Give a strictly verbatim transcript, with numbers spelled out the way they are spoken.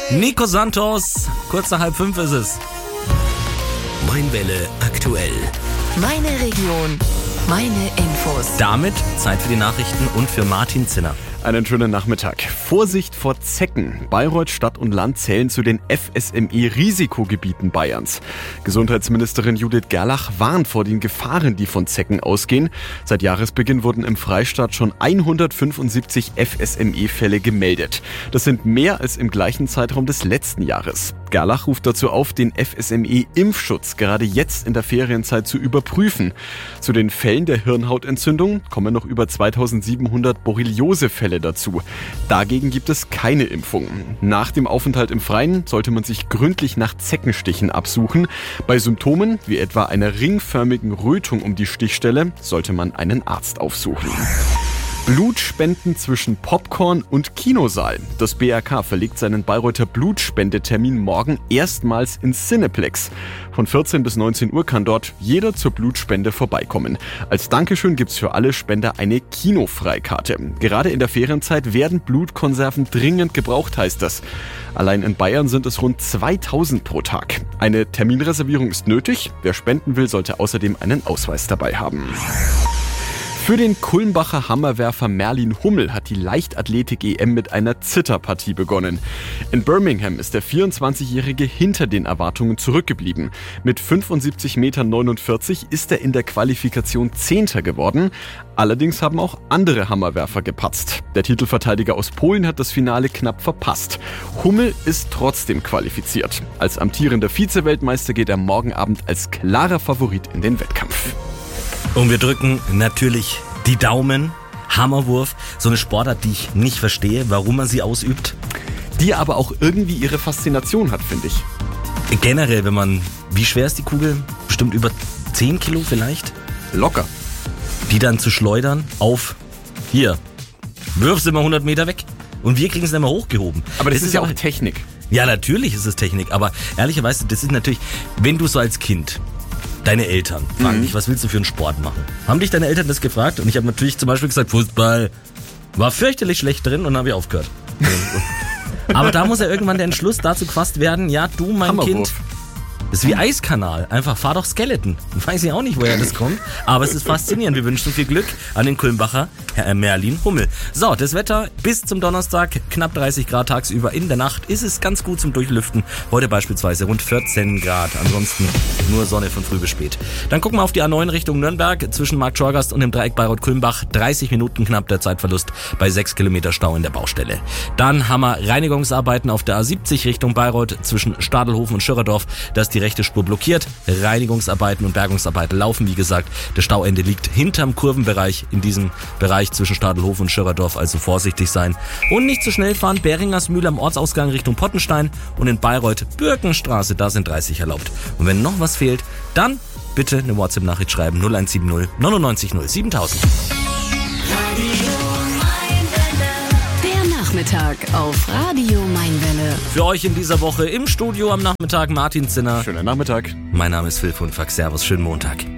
Nico Santos, kurz nach halb fünf ist es. Mainwelle aktuell. Meine Region, meine Infos. Damit Zeit für die Nachrichten und für Martin Zinner. Einen schönen Nachmittag. Vorsicht vor Zecken. Bayreuth, Stadt und Land zählen zu den F S M E-Risikogebieten Bayerns. Gesundheitsministerin Judith Gerlach warnt vor den Gefahren, die von Zecken ausgehen. Seit Jahresbeginn wurden im Freistaat schon hundertfünfundsiebzig F S M E-Fälle gemeldet. Das sind mehr als im gleichen Zeitraum des letzten Jahres. Gerlach ruft dazu auf, den F S M E-Impfschutz gerade jetzt in der Ferienzeit zu überprüfen. Zu den Fällen der Hirnhautentzündung kommen noch über zweitausendsiebenhundert Borreliose-Fälle dazu. Dagegen gibt es keine Impfung. Nach dem Aufenthalt im Freien sollte man sich gründlich nach Zeckenstichen absuchen. Bei Symptomen wie etwa einer ringförmigen Rötung um die Stichstelle sollte man einen Arzt aufsuchen. Blutspenden zwischen Popcorn und Kinosaal. Das B R K verlegt seinen Bayreuther Blutspendetermin morgen erstmals ins Cineplex. Von vierzehn bis neunzehn Uhr kann dort jeder zur Blutspende vorbeikommen. Als Dankeschön gibt's für alle Spender eine Kinofreikarte. Gerade in der Ferienzeit werden Blutkonserven dringend gebraucht, heißt das. Allein in Bayern sind es rund zweitausend pro Tag. Eine Terminreservierung ist nötig. Wer spenden will, sollte außerdem einen Ausweis dabei haben. Für den Kulmbacher Hammerwerfer Merlin Hummel hat die Leichtathletik-E M mit einer Zitterpartie begonnen. In Birmingham ist der vierundzwanzigjährige hinter den Erwartungen zurückgeblieben. Mit fünfundsiebzig Komma neunundvierzig Meter ist er in der Qualifikation Zehnter geworden. Allerdings haben auch andere Hammerwerfer gepatzt. Der Titelverteidiger aus Polen hat das Finale knapp verpasst. Hummel ist trotzdem qualifiziert. Als amtierender Vize-Weltmeister geht er morgen Abend als klarer Favorit in den Wettkampf. Und wir drücken natürlich die Daumen. Hammerwurf, so eine Sportart, die ich nicht verstehe, warum man sie ausübt. Die aber auch irgendwie ihre Faszination hat, finde ich. Generell, wenn man, wie schwer ist die Kugel? Bestimmt über zehn Kilo vielleicht? Locker. Die dann zu schleudern auf, hier, wirf sie mal hundert Meter weg. Und wir kriegen es dann mal hochgehoben. Aber das, das ist ja auch Technik. Ja, natürlich ist es Technik, aber ehrlicherweise, das ist natürlich, wenn du so als Kind... Deine Eltern fragen mhm. dich, was willst du für einen Sport machen? Haben dich deine Eltern das gefragt? Und ich habe natürlich zum Beispiel gesagt, Fußball. War fürchterlich schlecht drin und dann habe ich aufgehört. Aber da muss ja irgendwann der Entschluss dazu gefasst werden, ja, du, mein Hammerwurf. Kind, das ist wie Eiskanal. Einfach fahr doch Skeleton. Weiß ich auch nicht, woher das kommt. Aber es ist faszinierend. Wir wünschen viel Glück an den Kulmbacher Herr Merlin Hummel. So, das Wetter bis zum Donnerstag. Knapp dreißig Grad tagsüber. In der Nacht ist es ganz gut zum Durchlüften. Heute beispielsweise rund vierzehn Grad. Ansonsten nur Sonne von früh bis spät. Dann gucken wir auf die A neun Richtung Nürnberg. Zwischen Markt Schorgast und dem Dreieck Bayreuth-Kulmbach. dreißig Minuten knapp der Zeitverlust bei sechs Kilometer Stau in der Baustelle. Dann haben wir Reinigungsarbeiten auf der A siebzig Richtung Bayreuth zwischen Stadelhofen und Schürerdorf. Das die rechte Spur blockiert. Reinigungsarbeiten und Bergungsarbeiten laufen, wie gesagt. Das Stauende liegt hinterm Kurvenbereich, in diesem Bereich zwischen Stadelhofen und Schürerdorf, also vorsichtig sein. Und nicht zu schnell fahren. Beringersmühle am Ortsausgang Richtung Pottenstein und in Bayreuth Birkenstraße, da sind dreißig erlaubt. Und wenn noch was fehlt, dann bitte eine WhatsApp-Nachricht schreiben null eins sieben null neunundneunzig null siebentausend. Nachmittag auf Radio Mainwelle. Für euch in dieser Woche im Studio am Nachmittag Martin Zinner. Schönen Nachmittag. Mein Name ist Phil von Fax. Servus, schönen Montag.